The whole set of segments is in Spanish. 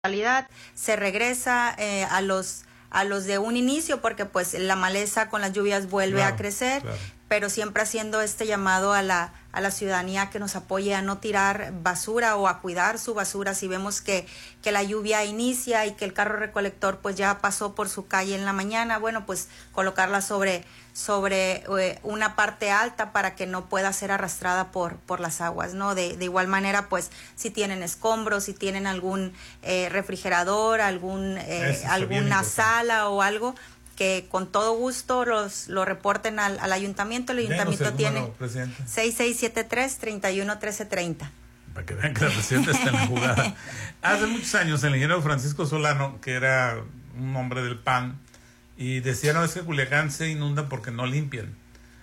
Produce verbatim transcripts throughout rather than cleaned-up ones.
se regresa eh, a los a los de un inicio, porque pues la maleza con las lluvias vuelve claro, a crecer, claro. Pero siempre haciendo este llamado a la a la ciudadanía que nos apoye a no tirar basura o a cuidar su basura. Si vemos que, que la lluvia inicia y que el carro recolector pues ya pasó por su calle en la mañana, bueno, pues colocarla sobre sobre eh, una parte alta para que no pueda ser arrastrada por por las aguas, ¿no? De, de igual manera, pues si tienen escombros, si tienen algún eh, refrigerador, algún eh, alguna sala o algo, que con todo gusto los lo reporten al, al ayuntamiento. El ayuntamiento el tiene seis seis siete tres, tres uno uno tres tres cero. Para que vean que la presidenta está en la jugada. Hace muchos años el ingeniero Francisco Solano, que era un hombre del P A N, y decía, no, es que Culiacán se inunda porque no limpian.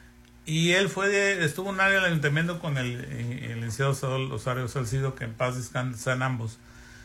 Y él fue de, estuvo en un área del ayuntamiento con el, el licenciado Osario Salcido, que en paz descansan ambos.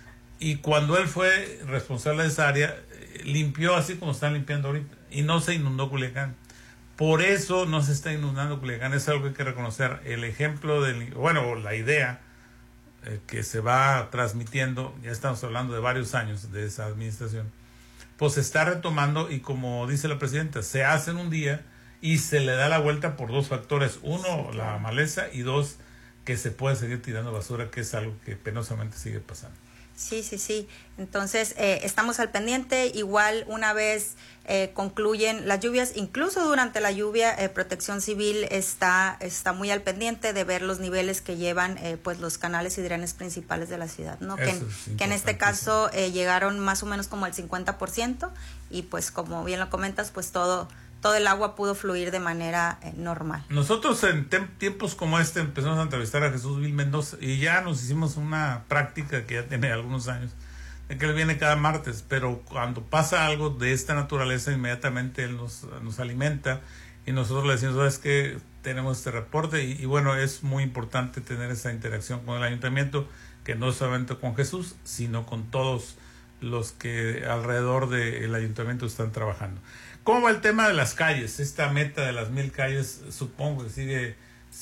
Y cuando él fue responsable de esa área, limpió así como están limpiando ahorita. Y no se inundó Culiacán. Por eso no se está inundando Culiacán. Es algo que hay que reconocer. El ejemplo, del, bueno, la idea eh, que se va transmitiendo, ya estamos hablando de varios años de esa administración, pues se está retomando, y como dice la presidenta, se hace en un día y se le da la vuelta por dos factores. Uno, sí, la maleza, y dos, que se puede seguir tirando basura, que es algo que penosamente sigue pasando. Sí, sí, sí. Entonces, eh, estamos al pendiente. Igual, una vez eh, concluyen las lluvias, incluso durante la lluvia, eh, Protección Civil está está muy al pendiente de ver los niveles que llevan eh, pues los canales y drenes principales de la ciudad, ¿no? Que en, que en este caso eh, llegaron más o menos como al cincuenta por ciento, y pues como bien lo comentas, pues todo todo el agua pudo fluir de manera eh, normal. Nosotros en tiempos como este empezamos a entrevistar a Jesús Vil Mendoza, y ya nos hicimos una práctica que ya tiene algunos años, de que él viene cada martes, pero cuando pasa algo de esta naturaleza, inmediatamente él nos, nos alimenta, y nosotros le decimos, ¿sabes qué? Tenemos este reporte, y, y bueno, es muy importante tener esa interacción con el ayuntamiento, que no solamente con Jesús, sino con todos los que alrededor del ayuntamiento están trabajando. ¿Cómo va el tema de las calles? Esta meta de las mil calles, supongo que sigue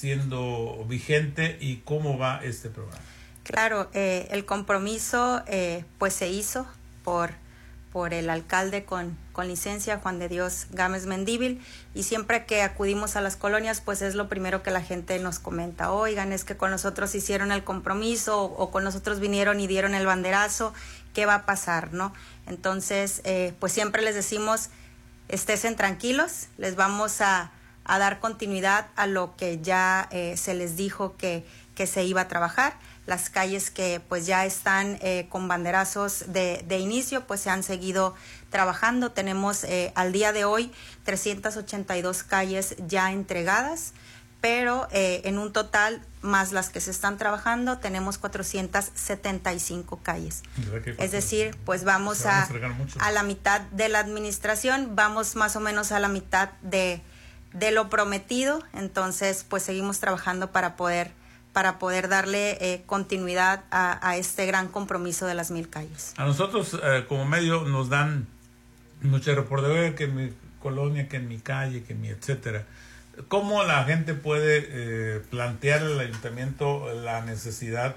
siendo vigente, ¿y cómo va este programa? Claro, eh, el compromiso eh, pues se hizo por, por el alcalde con, con licencia, Juan de Dios Gámez Mendívil, y siempre que acudimos a las colonias, pues es lo primero que la gente nos comenta: oigan, es que con nosotros hicieron el compromiso, o, o con nosotros vinieron y dieron el banderazo, ¿qué va a pasar, no? Entonces, eh, pues siempre les decimos, estén tranquilos, les vamos a, a dar continuidad a lo que ya eh, se les dijo que, que se iba a trabajar. Las calles que pues ya están eh, con banderazos de, de inicio, pues se han seguido trabajando. Tenemos eh, al día de hoy trescientas ochenta y dos calles ya entregadas, pero eh, en un total, más las que se están trabajando, tenemos cuatrocientas setenta y cinco calles. Es decir, pues vamos a, a la mitad de la administración, vamos más o menos a la mitad de, de lo prometido. Entonces, pues seguimos trabajando para poder para poder darle eh, continuidad a, a este gran compromiso de las mil calles. A nosotros, eh, como medio, nos dan mucho reporte, que en mi colonia, que en mi calle, que en mi etcétera. ¿Cómo la gente puede eh, plantear al ayuntamiento la necesidad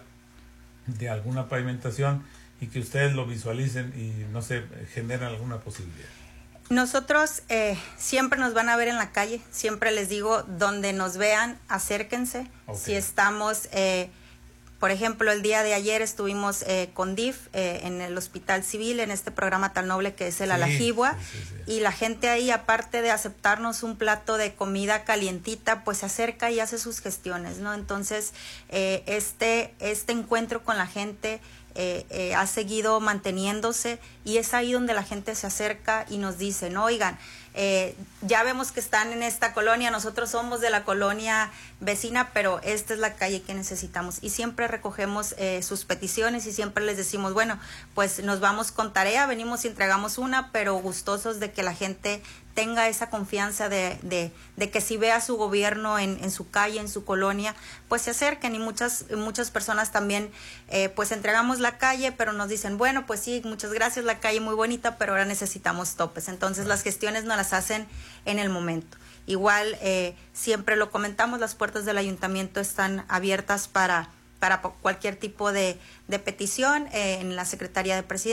de alguna pavimentación, y que ustedes lo visualicen y, no sé, generen alguna posibilidad? Nosotros eh, siempre nos van a ver en la calle, siempre les digo, donde nos vean, acérquense. Okay. Si estamos, eh, por ejemplo, el día de ayer estuvimos eh, con D I F eh, en el Hospital Civil, en este programa tan noble que es el sí, Alajigua, sí, sí, sí. Y la gente ahí, aparte de aceptarnos un plato de comida calientita, pues se acerca y hace sus gestiones, ¿no? Entonces, eh, este, este encuentro con la gente Eh, eh, ha seguido manteniéndose, y es ahí donde la gente se acerca y nos dice, no, oigan, eh, ya vemos que están en esta colonia, nosotros somos de la colonia vecina, pero esta es la calle que necesitamos, y siempre recogemos eh, sus peticiones, y siempre les decimos, bueno, pues nos vamos con tarea, venimos y entregamos una, pero gustosos de que la gente tenga esa confianza de, de, de que si ve a su gobierno en, en su calle, en su colonia, pues se acerquen. Y muchas muchas personas también, eh, pues entregamos la calle, pero nos dicen, bueno, pues sí, muchas gracias, la calle muy bonita, pero ahora necesitamos topes. Entonces las gestiones nos las hacen en el momento. Igual, eh, siempre lo comentamos, las puertas del ayuntamiento están abiertas para para cualquier tipo de, de petición eh, en la Secretaría de Presidencia.